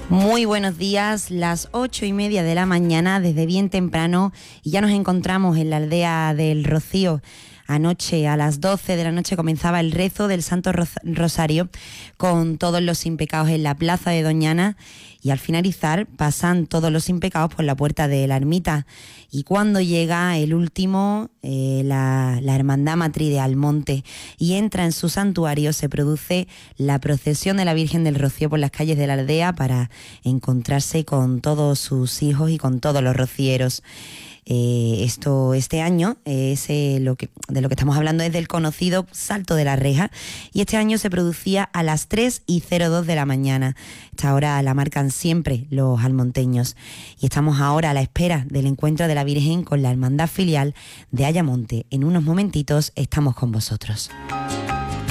Muy buenos días, las 8:30 de la mañana, desde bien temprano, y ya nos encontramos en la aldea del Rocío. Anoche, a las 12 de la noche, comenzaba el rezo del Santo Rosario con todos los sin pecados en la plaza de Doñana, y al finalizar pasan todos los sin pecados por la puerta de la ermita. Y cuando llega el último, la Hermandad Matriz de Almonte, y entra en su santuario, se produce la procesión de la Virgen del Rocío por las calles de la aldea para encontrarse con todos sus hijos y con todos los rocieros. Este año de lo que estamos hablando es del conocido Salto de la Reja, y este año se producía a las 3:02 de la mañana. Esta hora la marcan siempre los almonteños, y estamos ahora a la espera del encuentro de la Virgen con la hermandad filial de Ayamonte. En unos momentitos estamos con vosotros.